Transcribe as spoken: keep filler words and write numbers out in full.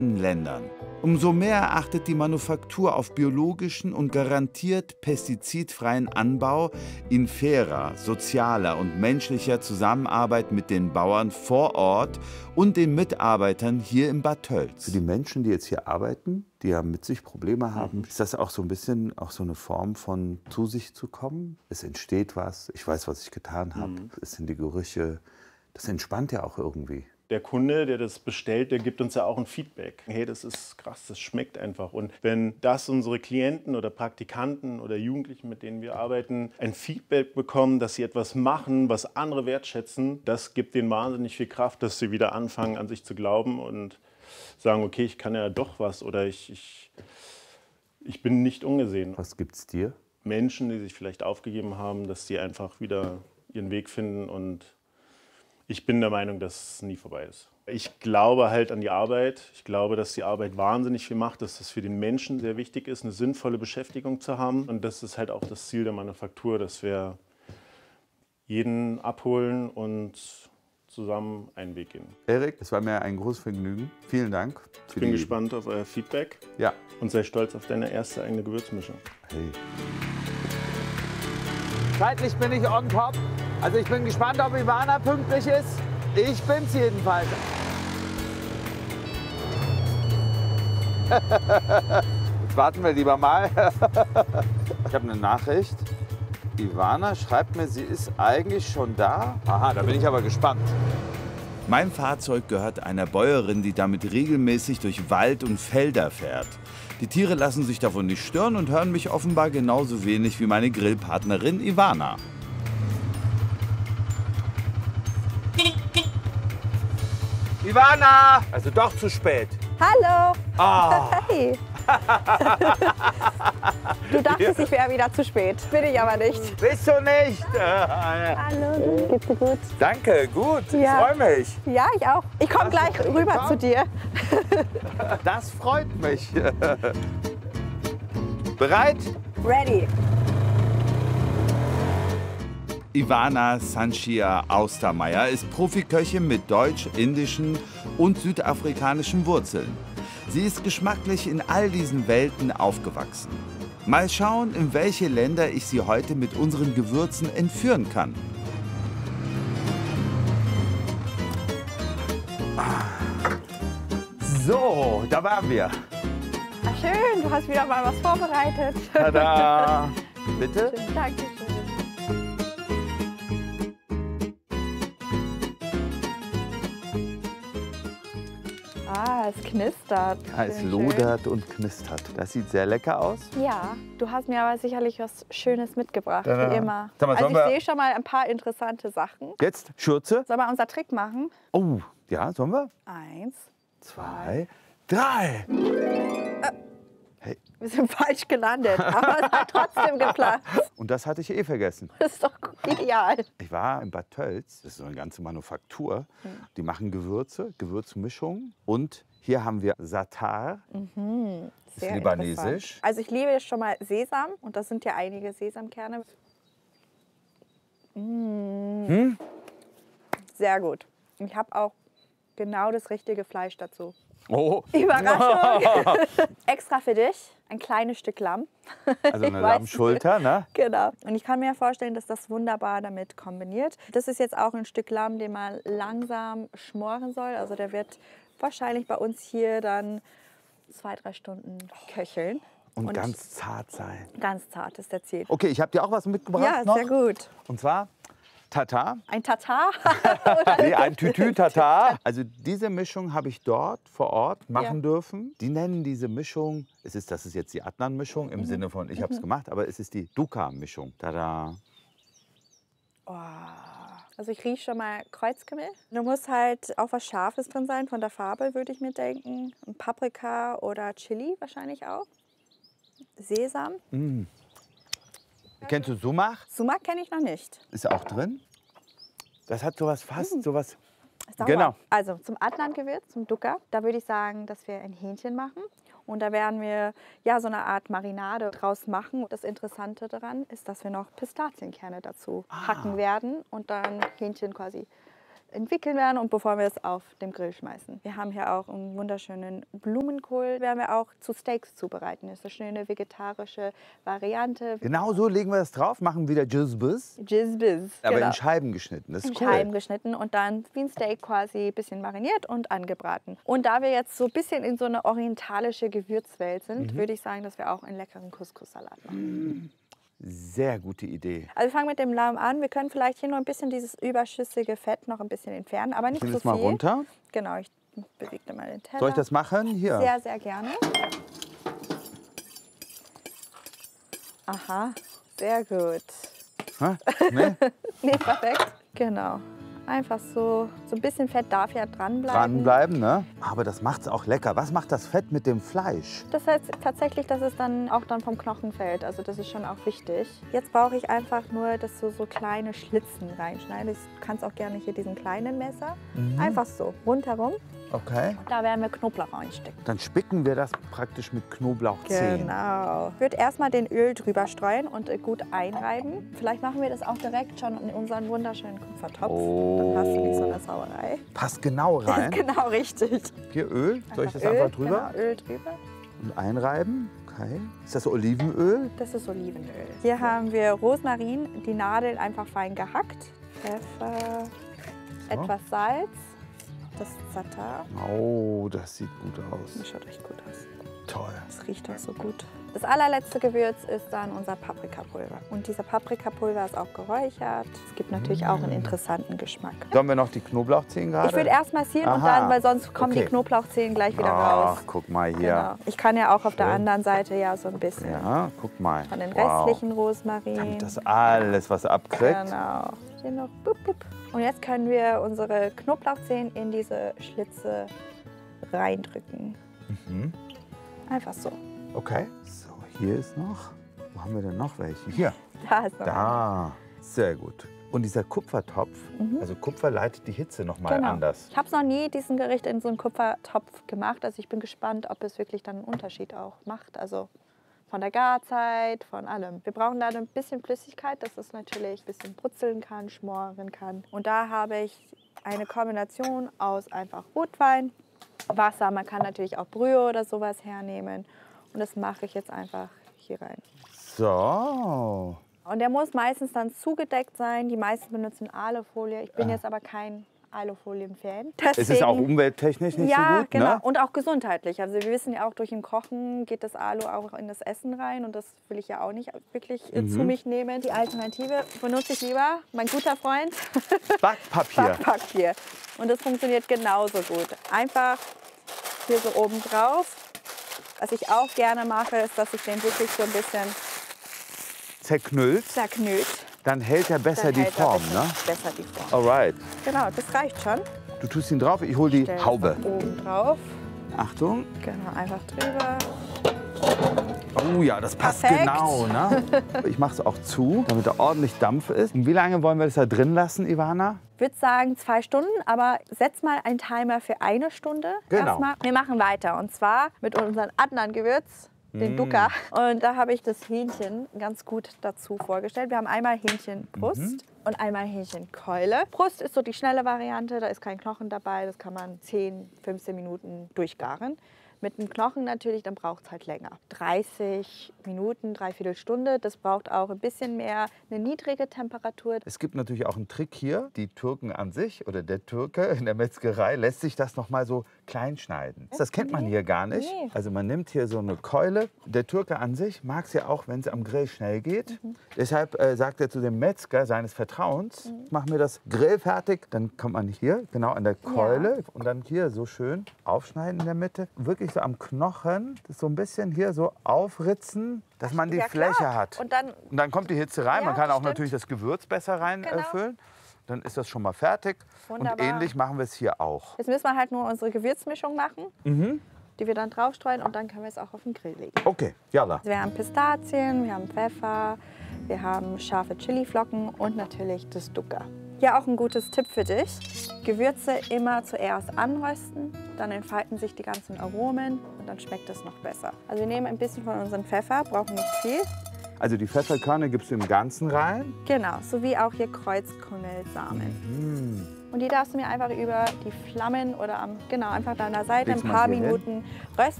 Ländern. Umso mehr achtet die Manufaktur auf biologischen und garantiert pestizidfreien Anbau in fairer, sozialer und menschlicher Zusammenarbeit mit den Bauern vor Ort und den Mitarbeitern hier in Bad Tölz. Für die Menschen, die jetzt hier arbeiten, die ja mit sich Probleme haben, ist das auch so ein bisschen auch so eine Form von zu sich zu kommen? Es entsteht was, ich weiß, was ich getan habe, mhm. es sind die Gerüche, das entspannt ja auch irgendwie. Der Kunde, der das bestellt, der gibt uns ja auch ein Feedback. Hey, das ist krass, das schmeckt einfach. Und wenn das unsere Klienten oder Praktikanten oder Jugendlichen, mit denen wir arbeiten, ein Feedback bekommen, dass sie etwas machen, was andere wertschätzen, das gibt denen wahnsinnig viel Kraft, dass sie wieder anfangen, an sich zu glauben und sagen, okay, ich kann ja doch was oder ich, ich, ich bin nicht ungesehen. Was gibt's dir? Menschen, die sich vielleicht aufgegeben haben, dass sie einfach wieder ihren Weg finden und ich bin der Meinung, dass es nie vorbei ist. Ich glaube halt an die Arbeit. Ich glaube, dass die Arbeit wahnsinnig viel macht, dass es für den Menschen sehr wichtig ist, eine sinnvolle Beschäftigung zu haben. Und das ist halt auch das Ziel der Manufaktur, dass wir jeden abholen und zusammen einen Weg gehen. Erik, es war mir ein großes Vergnügen. Vielen Dank. Ich bin gespannt auf euer Feedback. Ja. Und sei stolz auf deine erste eigene Gewürzmischung. Hey. Zeitlich bin ich on top. Also ich bin gespannt, ob Ivana pünktlich ist. Ich bin's jedenfalls. Jetzt warten wir lieber mal. Ich habe eine Nachricht. Ivana schreibt mir, sie ist eigentlich schon da. Aha, da bin ich aber gespannt. Mein Fahrzeug gehört einer Bäuerin, die damit regelmäßig durch Wald und Felder fährt. Die Tiere lassen sich davon nicht stören und hören mich offenbar genauso wenig wie meine Grillpartnerin Ivana. Ivana! Also doch zu spät. Hallo! Ah. Hey! Du dachtest, ich wäre wieder zu spät. Bin ich aber nicht. Bist du nicht? Hallo, geht's dir gut? Danke, gut. Ja. Ich freue mich. Ja, ich auch. Ich komme gleich rüber komm. zu dir. Das freut mich. Bereit? Ready. Ivana Sanchia Austermeier ist Profiköchin mit deutsch, indischen und südafrikanischen Wurzeln. Sie ist geschmacklich in all diesen Welten aufgewachsen. Mal schauen, in welche Länder ich sie heute mit unseren Gewürzen entführen kann. So, da waren wir. Ach, schön, du hast wieder mal was vorbereitet. Tada! Bitte? Dankeschön. Ah, es knistert. Ja, es Schön, lodert und knistert. Das sieht sehr lecker aus. schön. Ja, du hast mir aber sicherlich was Schönes mitgebracht, Tada. wie immer. Sag mal, Also sollen ich wir- sehe schon mal ein paar interessante Sachen. Jetzt Schürze. Sollen wir unser Trick machen? Oh, ja, sollen wir? Eins. Zwei, drei. Wir sind falsch gelandet, aber es hat trotzdem geplatzt. Und das hatte ich eh vergessen. Das ist doch ideal. Ich war in Bad Tölz, das ist so eine ganze Manufaktur. Die machen Gewürze, Gewürzmischungen. Und hier haben wir Satar. Mhm, Ist sehr libanesisch. interessant. Also ich liebe schon mal Sesam und das sind ja einige Sesamkerne. Mm. Hm? Sehr gut. Ich habe auch genau das richtige Fleisch dazu. Oh. Überraschung! Extra für dich ein kleines Stück Lamm. Also eine Ich weiß. Lammschulter, ne? Genau. Und ich kann mir vorstellen, dass das wunderbar damit kombiniert. Das ist jetzt auch ein Stück Lamm, den man langsam schmoren soll. Also der wird wahrscheinlich bei uns hier dann zwei, drei Stunden köcheln. Und, ganz zart sein. Ganz zart ist der Ziel. Okay, ich habe dir auch was mitgebracht Ja, noch. sehr gut. Und zwar Tatar. Ein Tatar? Nee, ein Tütü-Tatar. Also diese Mischung habe ich dort vor Ort machen Ja. dürfen. Die nennen diese Mischung, es ist, das ist jetzt die Adnan-Mischung im Mhm. Sinne von, ich habe es gemacht, aber es ist die Duka-Mischung. Tada. Oh. Also ich rieche schon mal Kreuzkümmel. Da muss halt auch was Scharfes drin sein, von der Farbe würde ich mir denken. Und Paprika oder Chili wahrscheinlich auch. Sesam. Mm. Kennst du Sumach? Sumak kenne ich noch nicht. Ist auch drin. Das hat sowas fast, Mm. sowas. Sauer. Genau. Also zum Adnan-Gewürz, zum Dukkha, da würde ich sagen, dass wir ein Hähnchen machen. Und da werden wir ja so eine Art Marinade draus machen. Das Interessante daran ist, dass wir noch Pistazienkerne dazu Ah. hacken werden und dann Hähnchen quasi entwickeln werden und bevor wir es auf dem Grill schmeißen. Wir haben hier auch einen wunderschönen Blumenkohl, werden wir auch zu Steaks zubereiten. Das ist eine schöne vegetarische Variante. Genau so legen wir das drauf, machen wieder Jizbis. Jizbis. Aber genau. in Scheiben geschnitten, das ist In cool. Scheiben geschnitten und dann wie ein Steak quasi ein bisschen mariniert und angebraten. Und da wir jetzt so ein bisschen in so eine orientalische Gewürzwelt sind, mhm. würde ich sagen, dass wir auch einen leckeren Couscous-Salat machen. Mhm. Sehr gute Idee. Also wir fangen mit dem Lamm an. Wir können vielleicht hier nur ein bisschen dieses überschüssige Fett noch ein bisschen entfernen, aber nicht ich so viel. Mal runter. Genau, ich bewege mal den Teller. Soll ich das machen? Hier. Sehr, sehr gerne. Aha, sehr gut. Hä? Nee? Nee, perfekt. Genau. Einfach so, so ein bisschen Fett darf ja dranbleiben. Dranbleiben, ne? Aber das macht's auch lecker. Was macht das Fett mit dem Fleisch? Das heißt tatsächlich, dass es dann auch dann vom Knochen fällt. Also das ist schon auch wichtig. Jetzt brauche ich einfach nur, dass du so kleine Schlitzen reinschneidest. Du kannst auch gerne hier diesen kleinen Messer. Mhm. Einfach so, rundherum. Okay. Da werden wir Knoblauch reinstecken. Dann spicken wir das praktisch mit Knoblauchzehen. Genau. Ich würde erstmal den Öl drüber streuen und gut einreiben. Vielleicht machen wir das auch direkt schon in unseren wunderschönen Kupfertopf. Oh. Dann hast du nicht so eine Sauerei. Passt genau rein. Genau richtig. Hier Öl. Soll ich das Öl, einfach drüber? Genau, Öl drüber. Und einreiben. Okay. Ist das Olivenöl? Das ist Olivenöl. Hier haben wir Rosmarin, die Nadeln einfach fein gehackt. Pfeffer, so. Etwas Salz. Das Za'atar. Oh, das sieht gut aus. Das schaut echt gut aus. Toll. Das riecht auch so gut. Das allerletzte Gewürz ist dann unser Paprikapulver. Und dieser Paprikapulver ist auch geräuchert. Es gibt natürlich auch einen interessanten Geschmack. Sollen wir noch die Knoblauchzehen gerade? Ich würde erst massieren und dann, weil sonst kommen okay. die Knoblauchzehen gleich wieder Ach, raus. Ach, guck mal hier. Genau. Ich kann ja auch auf Schön. der anderen Seite ja so ein bisschen. Ja, guck mal. Von den wow. restlichen Rosmarin. Damit das alles, was abkriegt. Genau. Hier noch. Bup, bup. Und jetzt können wir unsere Knoblauchzehen in diese Schlitze reindrücken. Mhm. Einfach so. Okay. So, hier ist noch. Wo haben wir denn noch welche? Hier. Da ist noch Da. Eine. Sehr gut. Und dieser Kupfertopf, mhm. also Kupfer leitet die Hitze noch mal genau. anders. Ich habe es noch nie, diesen Gericht in so einen Kupfertopf gemacht. Also ich bin gespannt, ob es wirklich dann einen Unterschied auch macht. Also von der Garzeit, von allem. Wir brauchen da ein bisschen Flüssigkeit, dass es natürlich ein bisschen brutzeln kann, schmoren kann. Und da habe ich eine Kombination aus einfach Rotwein, Wasser. Man kann natürlich auch Brühe oder sowas hernehmen. Und das mache ich jetzt einfach hier rein. So. Und der muss meistens dann zugedeckt sein. Die meisten benutzen Alufolie. Ich bin jetzt aber kein Alufolien-Fan. Es ist auch umwelttechnisch nicht ja, so gut, genau. Ne? Und auch gesundheitlich. Also wir wissen ja auch, durch den Kochen geht das Alu auch in das Essen rein. Und das will ich ja auch nicht wirklich mhm. zu mich nehmen. Die Alternative benutze ich lieber, mein guter Freund, Backpapier. Backpapier. Und das funktioniert genauso gut. Einfach hier so oben drauf. Was ich auch gerne mache, ist, dass ich den wirklich so ein bisschen zerknüllt. zerknüllt. Dann hält er besser Dann die hält er Form, besser, ne? Besser die Form. Alright. Genau, das reicht schon. Du tust ihn drauf, ich hole die Stell Haube. Oben drauf. Achtung. Genau, einfach drüber. Oh ja, das passt Perfekt. genau, ne? Ich mache es auch zu, damit da ordentlich Dampf ist. Und wie lange wollen wir das da drin lassen, Ivana? Ich würde sagen zwei Stunden, aber setz mal einen Timer für eine Stunde genau. erstmal. Wir machen weiter und zwar mit unserem Adnan-Gewürz, den mm. Dukkha. Und da habe ich das Hähnchen ganz gut dazu vorgestellt. Wir haben einmal Hähnchenbrust mhm. und einmal Hähnchenkeule. Brust ist so die schnelle Variante, da ist kein Knochen dabei. Das kann man zehn, fünfzehn Minuten durchgaren. Mit dem Knochen natürlich, dann braucht es halt länger. dreißig Minuten, dreiviertel Stunde. Das braucht auch ein bisschen mehr, eine niedrige Temperatur. Es gibt natürlich auch einen Trick hier. Die Türken an sich oder der Türke in der Metzgerei lässt sich das noch mal so klein schneiden. Das kennt man hier gar nicht. Nee. Also man nimmt hier so eine Keule. Der Türke an sich mag es ja auch, wenn es am Grill schnell geht. Mhm. Deshalb äh, sagt er zu dem Metzger seines Vertrauens, mhm. mach mir das Grill fertig. Dann kommt man hier genau an der Keule ja. und dann hier so schön aufschneiden in der Mitte. Wirklich so am Knochen, das so ein bisschen hier so aufritzen, dass man die ja, Fläche klar. hat. Und dann, und dann kommt die Hitze rein. Ja, man kann auch stimmt. natürlich das Gewürz besser reinfüllen. Genau. Äh, dann ist das schon mal fertig. Wunderbar. Und ähnlich machen wir es hier auch. Jetzt müssen wir halt nur unsere Gewürzmischung machen, Mhm. die wir dann draufstreuen und dann können wir es auch auf den Grill legen. Okay, jalla. Also wir haben Pistazien, wir haben Pfeffer, wir haben scharfe Chiliflocken und natürlich das Dukkha. Hier auch ein gutes Tipp für dich. Gewürze immer zuerst anrösten, dann entfalten sich die ganzen Aromen und dann schmeckt es noch besser. Also wir nehmen ein bisschen von unserem Pfeffer, brauchen nicht viel. Also die Pfefferkörner gibst du im Ganzen rein? Genau, sowie auch hier Kreuzkümmelsamen. Mhm. Und die darfst du mir einfach über die Flammen oder am, genau, einfach da an der Seite Leg's ein mal paar hier hin. Minuten rösten